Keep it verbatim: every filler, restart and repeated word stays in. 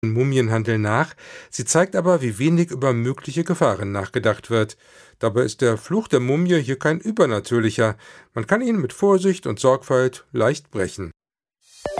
Mumienhandel nach. Sie zeigt aber, wie wenig über mögliche Gefahren nachgedacht wird. Dabei ist der Fluch der Mumie hier kein übernatürlicher. Man kann ihn mit Vorsicht und Sorgfalt leicht brechen.